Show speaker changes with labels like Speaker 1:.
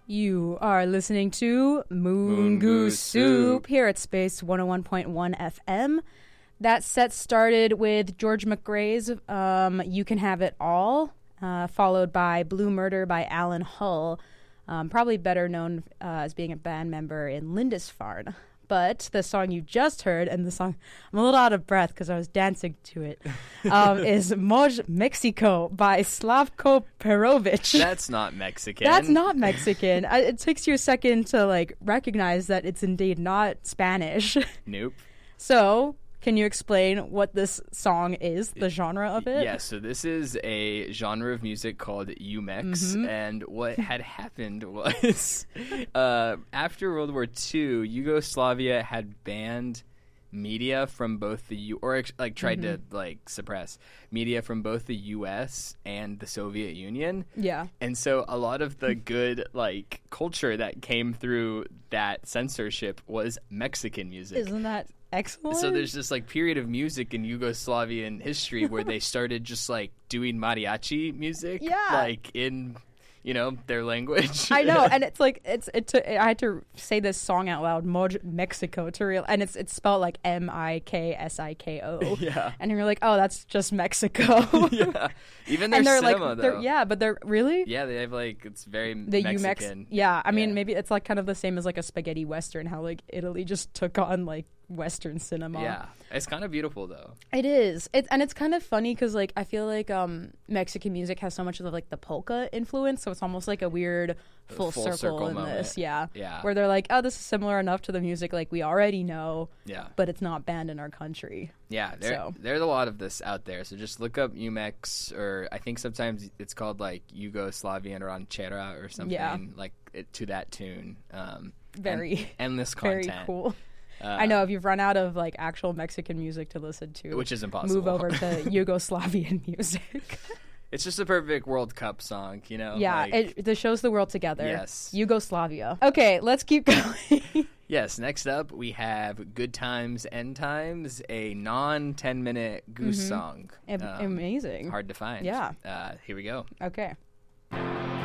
Speaker 1: You are listening to Moon Goose Soup here at Space 101.1 FM. That set started with George McRae's You Can Have It All, followed by Blue Murder by Alan Hull, probably better known as being a band member in Lindisfarne. But the song you just heard, and the song, I'm a little out of breath because I was dancing to it, is Moj Mexico by Slavko Perovic.
Speaker 2: That's not Mexican.
Speaker 1: That's not Mexican. It takes you a second to recognize that it's indeed not Spanish.
Speaker 2: Nope.
Speaker 1: So, can you explain what this song is, the genre of it?
Speaker 2: Yeah, so this is a genre of music called Umex, and what had happened was after World War II, Yugoslavia had banned media from both the tried to suppress media from both the U.S. and the Soviet Union.
Speaker 1: Yeah.
Speaker 2: And so a lot of the good culture that came through that censorship was Mexican music.
Speaker 1: Isn't that excellent?
Speaker 2: So there's this period of music in Yugoslavian history where they started just doing mariachi music, in their language.
Speaker 1: I know, and it's I had to say this song out loud, Moj Mexico, and it's spelled like Miksko.
Speaker 2: Yeah,
Speaker 1: and you're like, oh, that's just Mexico.
Speaker 2: Yeah, even their cinema though.
Speaker 1: But they're really.
Speaker 2: Yeah, they have it's very
Speaker 1: the
Speaker 2: Mexican.
Speaker 1: Yeah, I mean maybe it's kind of the same as a spaghetti western, how Italy just took on Western cinema.
Speaker 2: Yeah, it's kind of beautiful though.
Speaker 1: It is. It's kind of funny because I feel Mexican music has so much of the polka influence, so it's almost like a weird full circle in
Speaker 2: moment.
Speaker 1: this. Yeah.
Speaker 2: Where
Speaker 1: they're like, oh, this is similar enough to the music we already know.
Speaker 2: Yeah.
Speaker 1: But it's not banned in our country.
Speaker 2: Yeah, there's a lot of this out there. So just look up Umex, or I think sometimes it's called Yugoslavian Ranchera or something to that tune.
Speaker 1: Very
Speaker 2: endless content.
Speaker 1: Very cool. I know if you've run out of actual Mexican music to listen to,
Speaker 2: which is impossible,
Speaker 1: move over to Yugoslavian music.
Speaker 2: It's just a perfect World Cup song,
Speaker 1: Yeah, it shows the world together.
Speaker 2: Yes.
Speaker 1: Yugoslavia. Okay, let's keep going.
Speaker 2: Yes, next up we have Good Times, End Times, a non-10-minute Goose song.
Speaker 1: Amazing.
Speaker 2: Hard to find.
Speaker 1: Yeah.
Speaker 2: Here we go.
Speaker 1: Okay.